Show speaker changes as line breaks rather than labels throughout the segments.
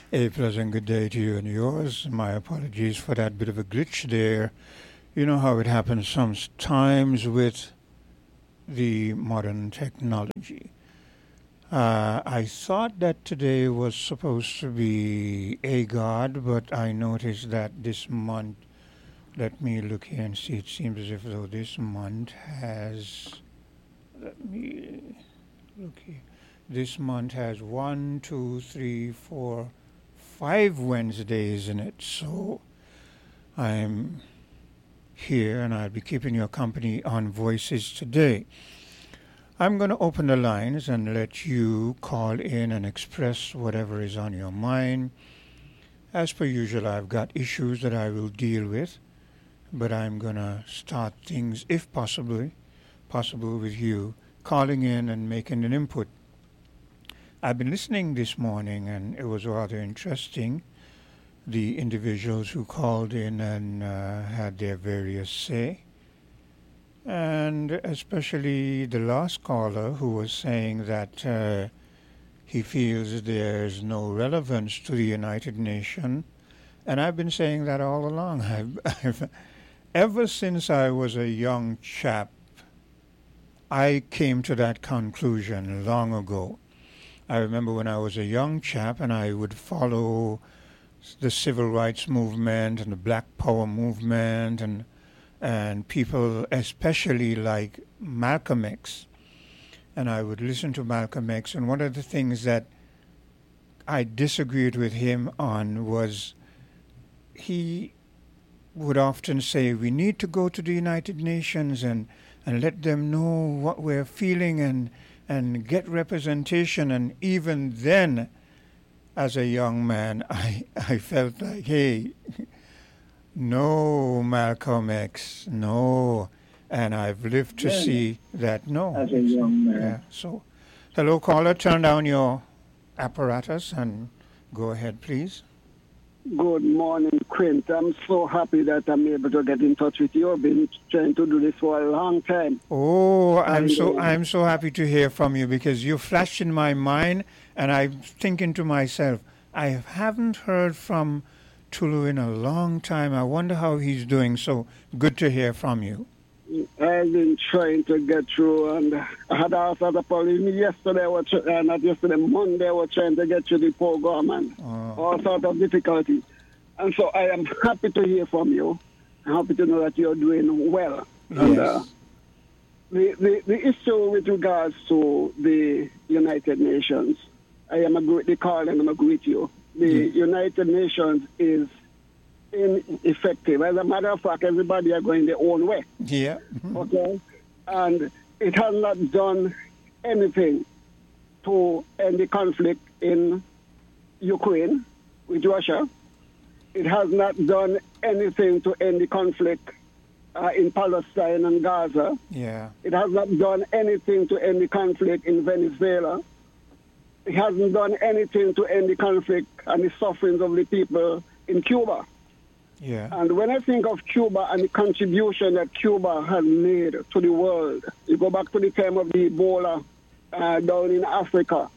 A pleasant good day to you and yours. My apologies for that bit of a glitch there. You know how it happens sometimes with the modern technology. I thought that today was supposed to be a god, but I noticed that this month, let me look here and see, it seems as if though this month has, let me look here. This month has one, two, three, four, 5 Wednesdays in it. So I'm here and I'll be keeping you company on Voices today. I'm going to open the lines and let you call in and express whatever is on your mind. As per usual, I've got issues that I will deal with, but I'm going to start things, if possible with you calling in and making an input. I've been listening this morning and it was rather interesting. The individuals who called in and had their various say. And especially the last caller who was saying that he feels there's no relevance to the United Nations. And I've been saying that all along. Ever since I was a young chap, I came to that conclusion long ago. I remember when I was a young chap and I would follow the civil rights movement and the Black Power movement and people especially like Malcolm X. And I would listen to Malcolm X, and one of the things that I disagreed with him on was he would often say we need to go to the United Nations and let them know what we're feeling and get representation. And even then, as a young man, I felt like, hey, no, Malcolm X, no. And I've lived to see that no.
As a young man.
Yeah, so, hello, caller, turn down your apparatus and go ahead, please.
Good morning, Quint. I'm so happy that I'm able to get in touch with you. I've been trying to do this for a long time.
Oh, I'm so happy to hear from you because you flashed in my mind, and I'm thinking to myself, I haven't heard from Tulu in a long time. I wonder how he's doing. So good to hear from you.
I've been trying to get through, and I had asked other people yesterday, not yesterday, Monday, I was trying to get through the program and all sorts of difficulties. And so I am happy to hear from you. I'm happy to know that you're doing well.
Yes.
And the issue with regards to the United Nations, I am agree with you. The United Nations is ineffective. As a matter of fact, everybody are going their own way.
Yeah.
Okay? And it has not done anything to end the conflict in Ukraine with Russia. It has not done anything to end the conflict in Palestine and Gaza.
Yeah.
It has not done anything to end the conflict in Venezuela. It hasn't done anything to end the conflict and the sufferings of the people in Cuba.
Yeah.
And when I think of Cuba and the contribution that Cuba has made to the world, you go back to the time of the Ebola down in Africa.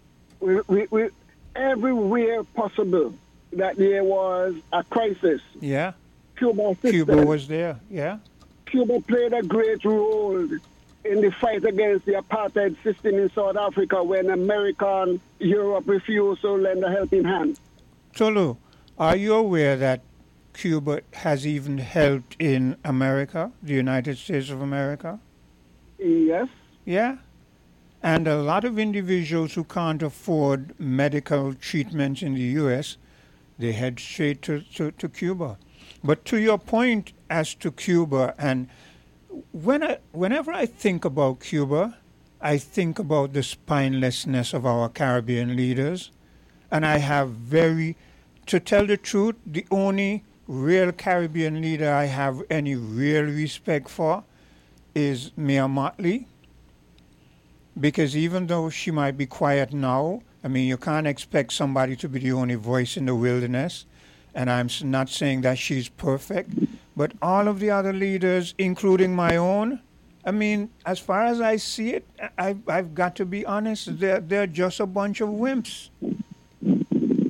We everywhere possible that there was a crisis.
Yeah.
Cuba
was there. Yeah.
Cuba played a great role in the fight against the apartheid system in South Africa when America and Europe refused to lend a helping hand.
Tolu, are you aware that Cuba has even helped in America, the United States of America?
Yes.
Yeah. And a lot of individuals who can't afford medical treatment in the U.S., they head straight to Cuba. But to your point as to Cuba, and whenever I think about Cuba, I think about the spinelessness of our Caribbean leaders. And I have to tell the truth, the only real Caribbean leader I have any real respect for is Mia Mottley. Because even though she might be quiet now, I mean, you can't expect somebody to be the only voice in the wilderness. And I'm not saying that she's perfect, but all of the other leaders, including my own, I mean, as far as I see it, I've got to be honest, they're just a bunch of wimps.
I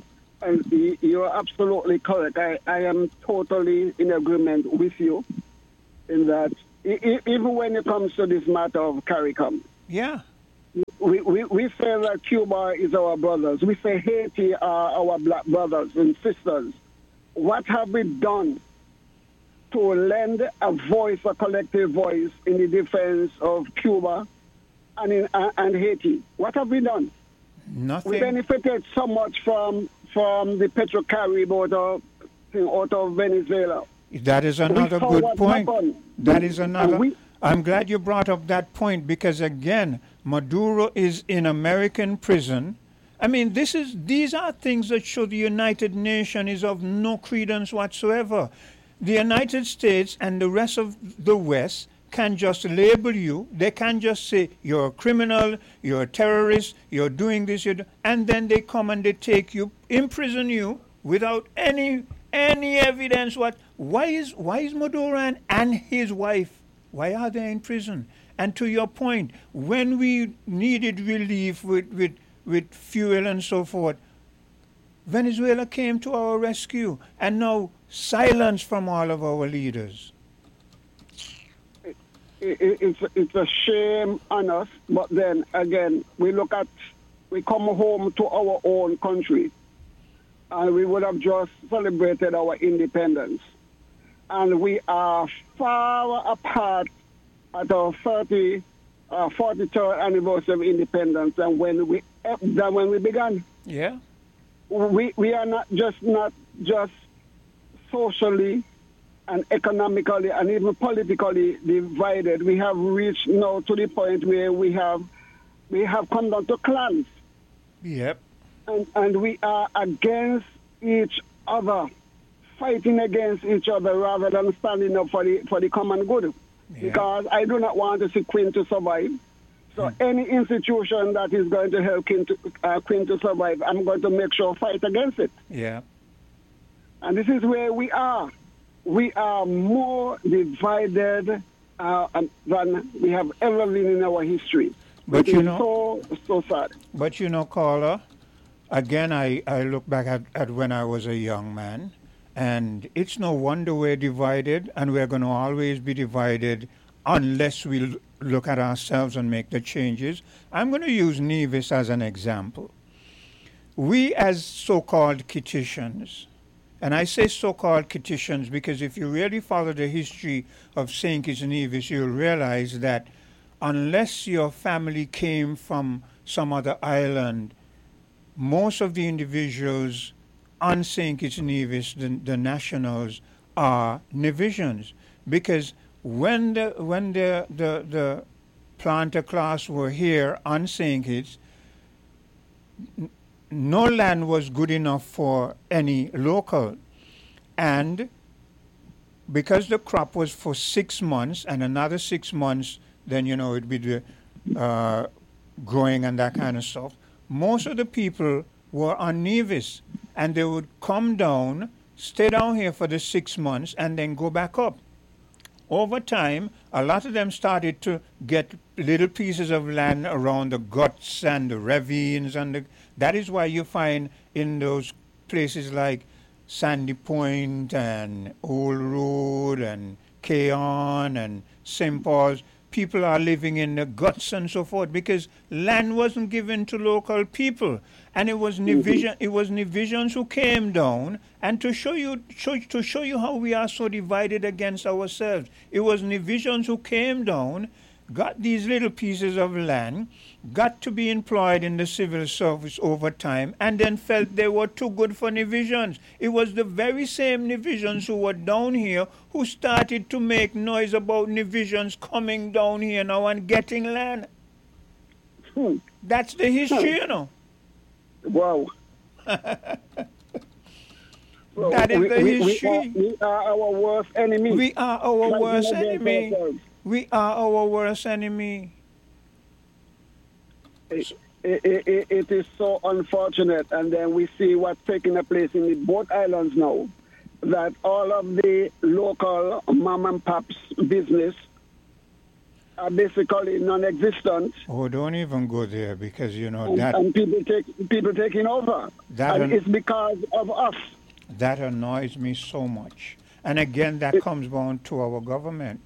And you're absolutely correct. I am totally in agreement with you in that even when it comes to this matter of CARICOM,
Yeah.
we say that Cuba is our brothers. We say Haiti are our black brothers and sisters. What have we done to lend a voice, a collective voice, in the defense of Cuba and Haiti? What have we done?
Nothing.
We benefited so much from the Petrocarib out of Venezuela.
That is another
saw
good
what
point.
happened.
That is
And
another. I'm glad you brought up that point because again, Maduro is in American prison. I mean, these are things that show the United Nations is of no credence whatsoever. The United States and the rest of the West can just label you. They can just say you're a criminal, you're a terrorist, you're doing this, and then they come and they take you, imprison you without any evidence. Why is Maduro and his wife, why are they in prison? And to your point, when we needed relief with fuel and so forth, Venezuela came to our rescue, and now silence from all of our leaders.
It's a shame on us, but then again, we come home to our own country, and we would have just celebrated our independence. And we are far apart at our 43rd anniversary of independence than when we began.
Yeah.
We are not just socially and economically and even politically divided. We have reached now to the point where we have come down to clans.
Yep.
And we are against each other, fighting against each other rather than standing up for the common good. Yeah. Because I do not want to see Queen to survive. So any institution that is going to help Queen to survive, I'm going to make sure fight against it.
Yeah.
And this is where we are. We are more divided than we have ever been in our history.
But
so sad.
But Carla, again, I look back at when I was a young man, and it's no wonder we're divided, and we're going to always be divided unless we look at ourselves and make the changes. I'm going to use Nevis as an example. We as so-called Kittitians, and I say so-called Kittitians because if you really follow the history of St. Kitts and Nevis, you'll realize that unless your family came from some other island, most of the individuals on St. Kitts and Nevis, the nationals, are Nevisians. Because when the planter class were here on St. Kitts, no land was good enough for any local. And because the crop was for 6 months and another 6 months, then, it'd be the growing and that kind of stuff, most of the people were on Nevis. And they would come down, stay down here for the 6 months, and then go back up. Over time, a lot of them started to get little pieces of land around the guts and the ravines, that is why you find in those places like Sandy Point and Old Road and Keon and St. Paul's, people are living in the guts and so forth because land wasn't given to local people. And it was Nevisians who came down, and to show you how we are so divided against ourselves, it was Nevisians who came down, got these little pieces of land, got to be employed in the civil service over time, and then felt they were too good for Nevisians. It was the very same Nevisians who were down here who started to make noise about Nevisians coming down here now and getting land. That's the history,
Wow.
That is the history.
We are our worst enemy.
We are our worst enemy. We are our worst enemy.
It is so unfortunate. And then we see what's taking place in the both islands now, that all of the local mom and pop's business are basically non-existent,
Oh, don't even go there because you know that
and people taking over,
that
and
an-
it's because of us.
that annoys me so much. And again, that
It,
comes down to our government.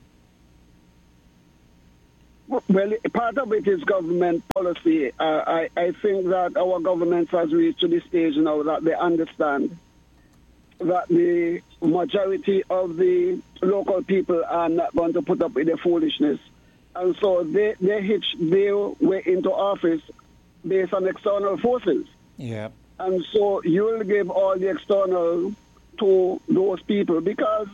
well, part of it is government policy. I think that our government has reached to the stage now that they understand that the majority of the local people are not going to put up with the foolishness. And so they hitch their way into office based on external forces.
Yeah.
And so you will give all the external to those people because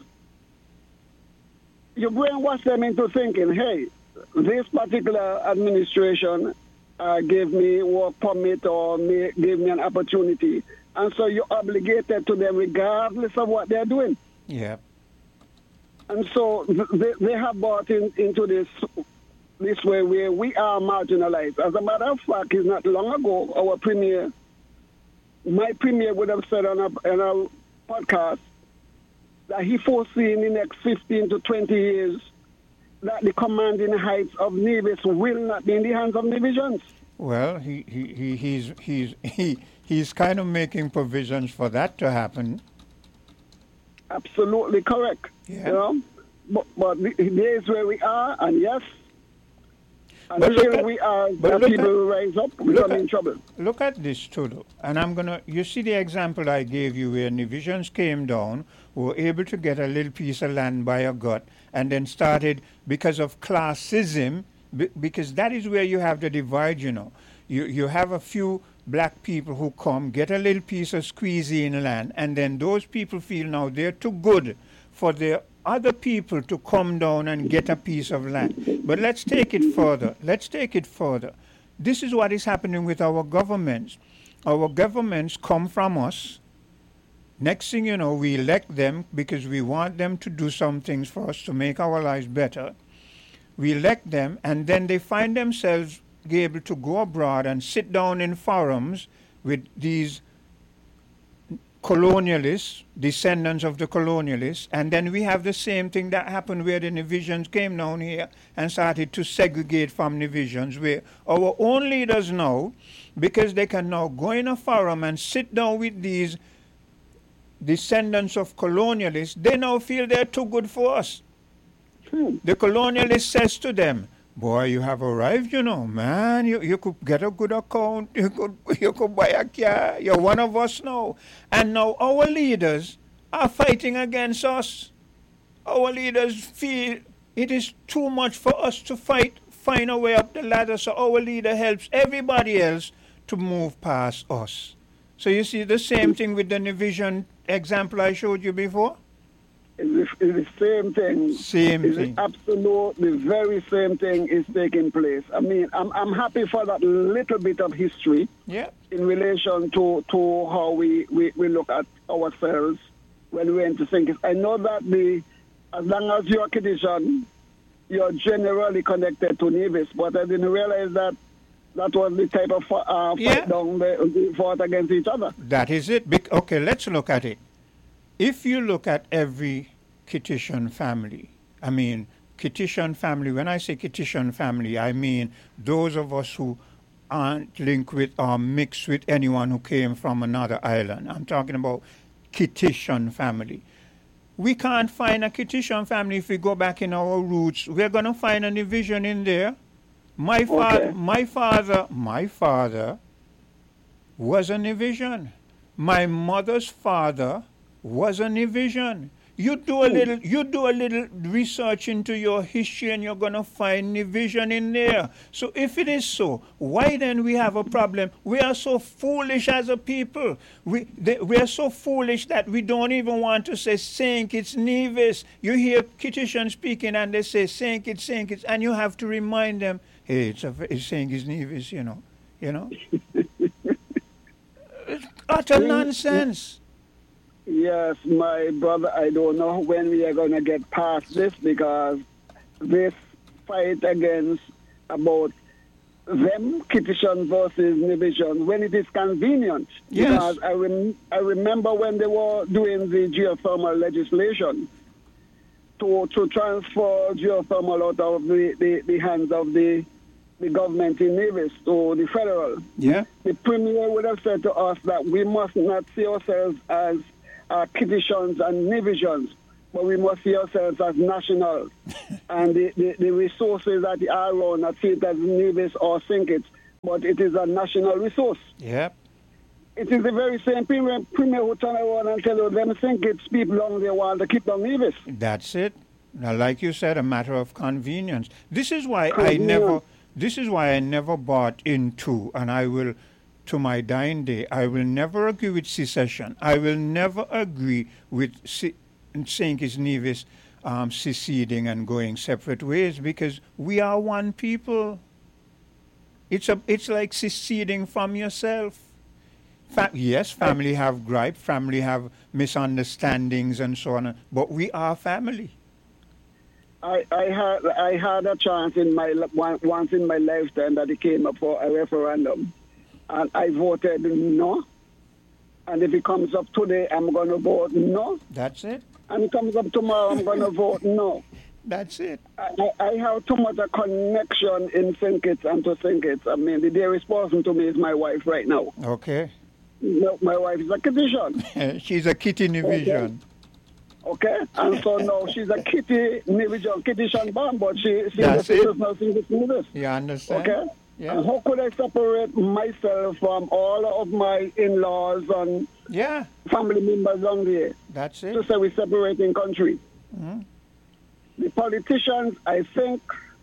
you brainwash them into thinking, hey, this particular administration gave me work permit or gave me an opportunity. And so you're obligated to them regardless of what they're doing.
Yeah.
And so they have bought into this way where we are marginalized. As a matter of fact, it's not long ago, my premier would have said on a podcast that he foresee in the next 15 to 20 years that the commanding heights of Nevis will not be in the hands of divisions.
Well, he's kind of making provisions for that to happen.
Absolutely correct.
Yeah.
You know, but here's where we are, and yes,
But look
until
at-
we are,
but
that
look
people
at-
will rise up, we're
look
going to be
at-
in trouble.
Look at this too, though. And I'm gonna. You see the example I gave you where Divisions came down, were able to get a little piece of land by a gut, and then started because of classism, because that is where you have the divide. You know, you have a few black people who come get a little piece of squeezy in land, and then those people feel now they're too good for the other people to come down and get a piece of land. But let's take it further. Let's take it further. This is what is happening with our governments. Our governments come from us. Next thing you know, we elect them because we want them to do some things for us to make our lives better. We elect them, and then they find themselves able to go abroad and sit down in forums with these colonialists, descendants of the colonialists, and then we have the same thing that happened where the divisions came down here and started to segregate from divisions, where our own leaders now, because they can now go in a forum and sit down with these descendants of colonialists, they now feel they're too good for us. The colonialist says to them, boy, you have arrived, you know, man. You could get a good account. You could buy a car. You're one of us now. And now our leaders are fighting against us. Our leaders feel it is too much for us to find a way up the ladder. So our leader helps everybody else to move past us. So you see the same thing with the division example I showed you before?
It's the same thing.
Same
It's
thing.
absolutely the very same thing is taking place. I mean, I'm happy for that little bit of history
Yeah.
in relation to how we look at ourselves when we enter things. I know that as long as you're a Kiddishan, you're generally connected to Nevis, but I didn't realize that was the type of
Yeah.
fight down they fought against each other.
That is it. Okay, let's look at it. If you look at every Kittitian family, I mean, Kittitian family, when I say Kittitian family, I mean those of us who aren't linked with or mixed with anyone who came from another island. I'm talking about Kittitian family. We can't find a Kittitian family if we go back in our roots. We're going to find a division in there. My father was a division. My mother's father was a division. You do a little research into your history and you're going to find division in there. So if it is so, why then we have a problem? We are so foolish as a people. We are so foolish that we don't even want to say Saint Kitts Nevis. You hear Kittitian speaking and they say Saint Kitts, and you have to remind them, hey, it's Saint Kitts Nevis, you know. It's utter nonsense.
Yes, my brother, I don't know when we are going to get past this because this fight against about them, Kittitian versus Division, when it is convenient.
Yes.
Because I remember when they were doing the geothermal legislation to transfer geothermal out of the hands of the government in Nevis to the federal.
Yeah.
The Premier would have said to us that we must not see ourselves as Kittitians and Nevisians, but we must see ourselves as national. And the resources that are around, not see it as Nevis or St. but it is a national resource.
Yep.
It is the very same Premier who turn around and tell you them St. people long they want to keep on Nevis.
That's it. Now, like you said, a matter of convenience. This is why I never bought into, and I will, to my dying day, I will never agree with secession. I will never agree with St. Kitts Nevis seceding and going separate ways, because we are one people. It's like seceding from yourself. Yes, family have gripe, family have misunderstandings and so on, but we are family.
I had a chance once in my lifetime that it came up for a referendum, and I voted no. And if it comes up today, I'm going to vote no.
That's it.
And it comes up tomorrow, I'm going to vote no.
That's it.
I have too much a connection in St. Kitts and to St. Kitts. I mean, the dearest person to me is my wife right now.
Okay.
No, my wife is a Kittitian.
She's a Kitty Nevision.
Okay, and so now she's a Kitty Nevision, Kittitian born, but she's
That's
a
it.
now St. Kitts Nevis.
You understand?
Okay?
Yeah.
And how could I separate myself from all of my in-laws and family members down there?
That's it.
To say we're separating country.
Mm-hmm.
The politicians, I think,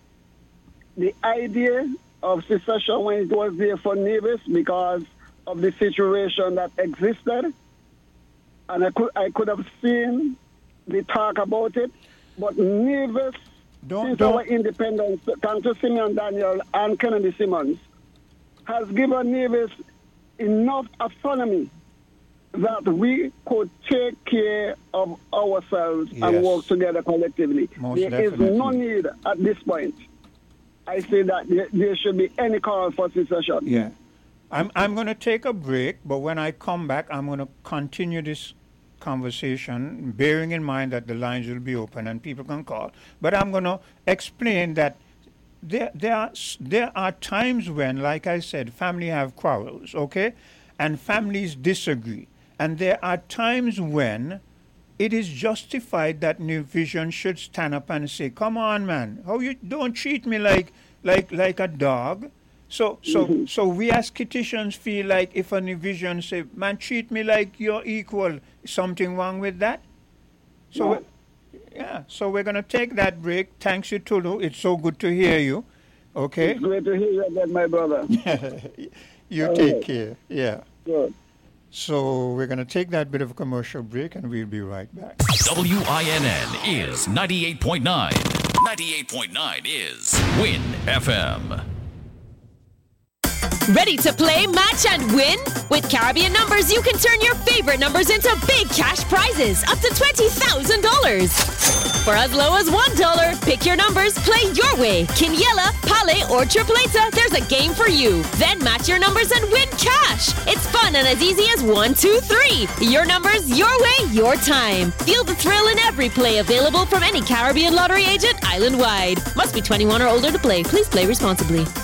the idea of secession when it was there for Nevis because of the situation that existed, and I could have seen the talk about it, but Nevis, since our independence, thanks to Simeon Daniel and Kennedy Simmons, has given Nevis enough autonomy that we could take care of ourselves and work together collectively. There is no need at this point, I say, that there should be any call for secession.
Yeah. I'm going to take a break, but when I come back, I'm going to continue this conversation, bearing in mind that the lines will be open and people can call. But I'm going to explain that there are times when, like I said, family have quarrels, okay? And families disagree. And there are times when it is justified that New Vision should stand up and say, come on, man, how you don't treat me like a dog. So we as Kittitians feel like if a New Vision say, man, treat me like you're equal, something wrong with that? So we're going to take that break. Thanks you, Tulu. It's so good to hear you. Okay?
It's great to hear you again, my brother.
You take care. Yeah.
Good.
So we're going to take that bit of a commercial break and we'll be right back.
WINN is 98.9. 98.9 is Win FM.
Ready to play, match, and win? With Caribbean Numbers, you can turn your favorite numbers into big cash prizes up to $20,000. For as low as $1, pick your numbers, play your way. Quiniela, Pale, or Tripleta, there's a game for you. Then match your numbers and win cash. It's fun and as easy as 1, 2, 3. Your numbers, your way, your time. Feel the thrill in every play available from any Caribbean lottery agent island-wide. Must be 21 or older to play. Please play responsibly.